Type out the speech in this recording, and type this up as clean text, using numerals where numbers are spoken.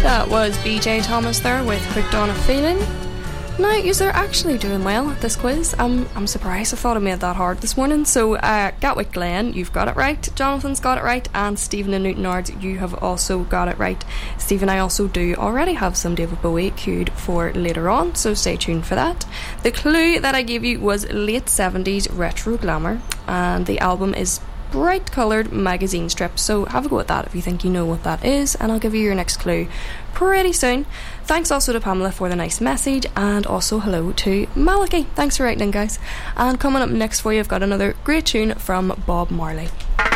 That was BJ Thomas there with Hooked on a Feeling. Now, you're actually doing well at this quiz. I'm surprised. I thought I made that hard this morning. So, Gatwick Glen, you've got it right. Jonathan's got it right. And Stephen and Newton Ards, you have also got it right. Stephen, I also do already have some David Bowie queued for later on, so stay tuned for that. The clue that I gave you was late 70s retro glamour, and the album is bright coloured magazine strip, so have a go at that if you think you know what that is, and I'll give you your next clue pretty soon. Thanks also to Pamela for the nice message, and also hello to Malachi. Thanks for writing in, guys. And coming up next for you, I've got another great tune from Bob Marley.